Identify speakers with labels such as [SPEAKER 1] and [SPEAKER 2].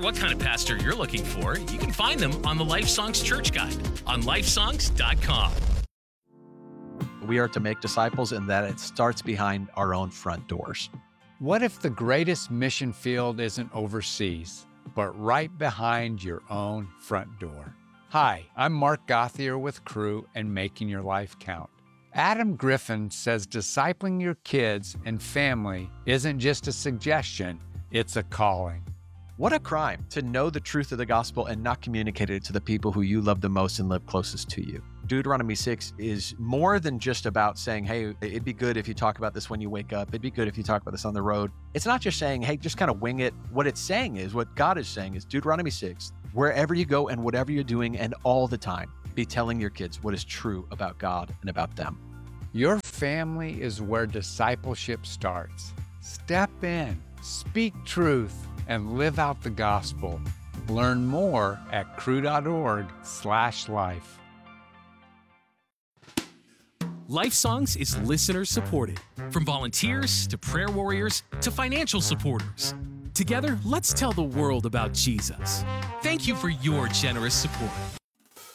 [SPEAKER 1] what kind of pastor you're looking for, you can find them on the Life Songs Church Guide on lifesongs.com.
[SPEAKER 2] We are to make disciples, and that it starts behind our own front doors.
[SPEAKER 3] What if the greatest mission field isn't overseas, but right behind your own front door? Hi, I'm Mark Gauthier with Cru and Making Your Life Count. Adam Griffin says discipling your kids and family isn't just a suggestion, it's a calling.
[SPEAKER 2] What a crime to know the truth of the gospel and not communicate it to the people who you love the most and live closest to you. Deuteronomy 6 is more than just about saying, hey, it'd be good if you talk about this when you wake up. It'd be good if you talk about this on the road. It's not just saying, hey, just kind of wing it. What it's saying is, what God is saying is Deuteronomy 6, wherever you go and whatever you're doing and all the time, be telling your kids what is true about God and about them.
[SPEAKER 3] Your family is where discipleship starts. Step in, speak truth, and live out the gospel. Learn more at cru.org/life.
[SPEAKER 1] Life Songs is listener supported. From volunteers to prayer warriors to financial supporters. Together, let's tell the world about Jesus. Thank you for your generous support.